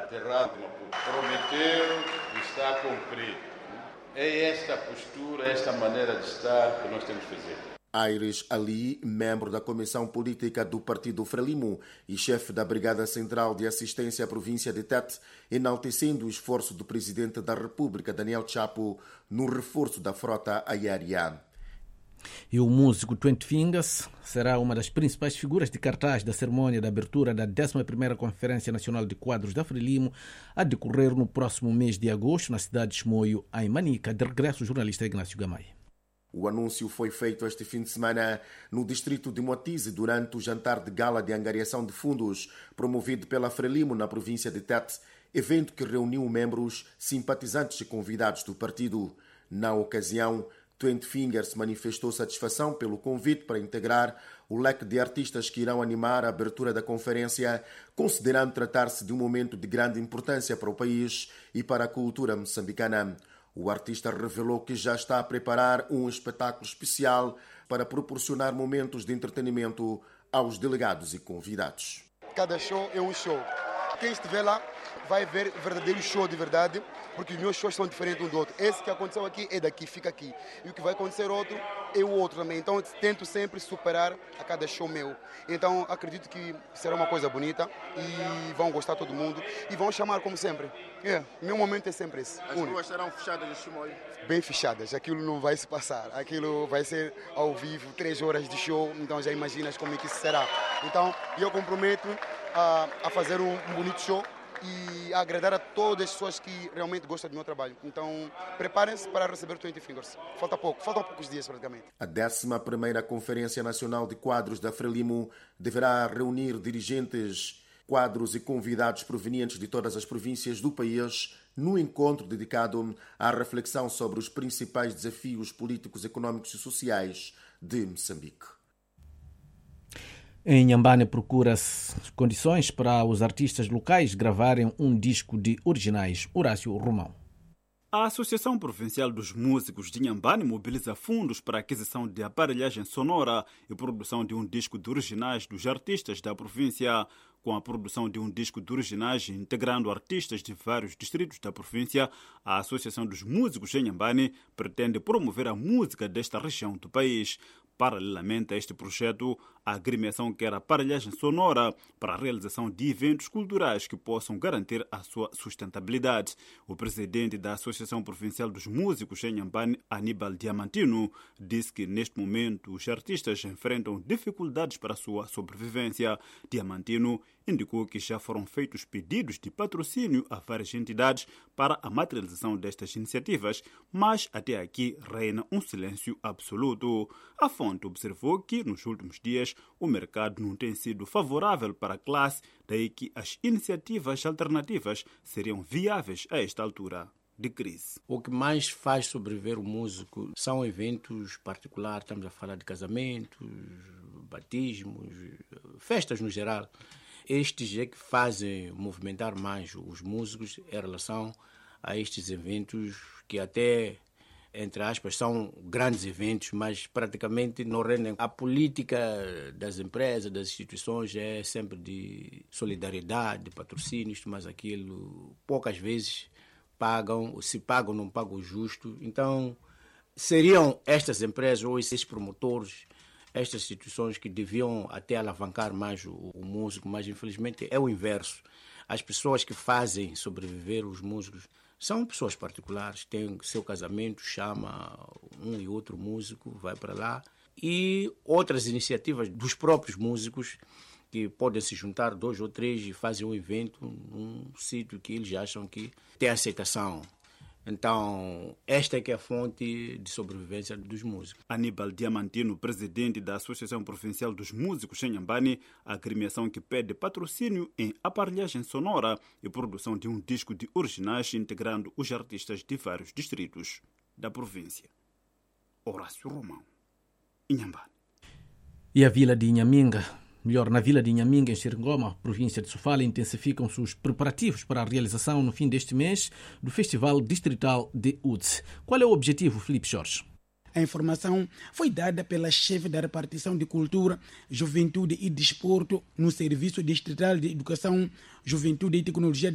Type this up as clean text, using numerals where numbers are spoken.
Terra de Maputo. Prometeu e está a cumprir. É esta postura, esta maneira de estar que nós temos que fazer. Aires Ali, membro da Comissão Política do Partido Frelimo e chefe da Brigada Central de Assistência à província de Tete, enaltecendo o esforço do Presidente da República, Daniel Chapo, no reforço da frota aérea. E o músico 20 Fingers será uma das principais figuras de cartaz da cerimônia de abertura da 11ª Conferência Nacional de Quadros da Frelimo, a decorrer no próximo mês de agosto, na cidade de Chimoio, em Manica. De regresso, o jornalista Ignácio Gamay. O anúncio foi feito este fim de semana no distrito de Moatize durante o jantar de gala de angariação de fundos promovido pela Frelimo na província de Tete, evento que reuniu membros, simpatizantes e convidados do partido. Na ocasião, 20 Fingers manifestou satisfação pelo convite para integrar o leque de artistas que irão animar a abertura da conferência, considerando tratar-se de um momento de grande importância para o país e para a cultura moçambicana. O artista revelou que já está a preparar um espetáculo especial para proporcionar momentos de entretenimento aos delegados e convidados. Cada show é um show. Quem estiver lá vai ver verdadeiro show de verdade, porque os meus shows são diferentes um do outro. Esse que aconteceu aqui é daqui, fica aqui. E o que vai acontecer outro é o outro também. Então tento sempre superar a cada show meu. Então acredito que será uma coisa bonita e vão gostar todo mundo e vão chamar como sempre. Meu momento é sempre esse. As ruas estarão fechadas de Chimoio? Bem fechadas, aquilo não vai se passar. Aquilo vai ser ao vivo, 3 horas de show, então já imaginas como é que isso será. Então eu comprometo a fazer um bonito show e a agradar a todas as pessoas que realmente gostam do meu trabalho. Então, preparem-se para receber 20 Fingers. Faltam poucos dias praticamente. A 11ª Conferência Nacional de Quadros da Frelimo deverá reunir dirigentes, quadros e convidados provenientes de todas as províncias do país no encontro dedicado à reflexão sobre os principais desafios políticos, econômicos e sociais de Moçambique. Em Inhambane procura-se condições para os artistas locais gravarem um disco de originais. Horácio Romão. A Associação Provincial dos Músicos de Inhambane mobiliza fundos para a aquisição de aparelhagem sonora e produção de um disco de originais dos artistas da província. Com a produção de um disco de originais integrando artistas de vários distritos da província, a Associação dos Músicos de Inhambane pretende promover a música desta região do país. Paralelamente a este projeto, a agremiação quer aparelhagem sonora para a realização de eventos culturais que possam garantir a sua sustentabilidade. O presidente da Associação Provincial dos Músicos em Inhambane, Aníbal Diamantino, disse que neste momento os artistas enfrentam dificuldades para a sua sobrevivência. Diamantino indicou que já foram feitos pedidos de patrocínio a várias entidades para a materialização destas iniciativas, mas até aqui reina um silêncio absoluto. A fonte observou que, nos últimos dias, o mercado não tem sido favorável para a classe, daí que as iniciativas alternativas seriam viáveis a esta altura de crise. O que mais faz sobreviver o músico são eventos particulares, estamos a falar de casamentos, batismos, festas no geral. Estes é que fazem movimentar mais os músicos em relação a estes eventos que até, entre aspas, são grandes eventos, mas praticamente não rendem. A política das empresas, das instituições é sempre de solidariedade, de patrocínios, mas aquilo poucas vezes pagam, se pagam, não pagam o justo. Então, seriam estas empresas ou esses promotores, estas instituições que deviam até alavancar mais o músico, mas infelizmente é o inverso. As pessoas que fazem sobreviver os músicos são pessoas particulares, têm seu casamento, chama um e outro músico, vai para lá. E outras iniciativas dos próprios músicos que podem se juntar 2 ou 3 e fazem um evento num sítio que eles acham que tem aceitação. Então, esta é que é a fonte de sobrevivência dos músicos. Aníbal Diamantino, presidente da Associação Provincial dos Músicos em Inhambane, a agremiação que pede patrocínio em aparelhagem sonora e produção de um disco de originais integrando os artistas de vários distritos da província. Horácio Romão, Inhambane. E a vila de Inhaminga? Na vila de Inhaminga, em Xeringoma, província de Sofala, intensificam-se os preparativos para a realização, no fim deste mês, do Festival Distrital de UDS. Qual é o objetivo, Filipe Jorge? A informação foi dada pela chefe da repartição de Cultura, Juventude e Desporto no Serviço Distrital de Educação, Juventude e Tecnologia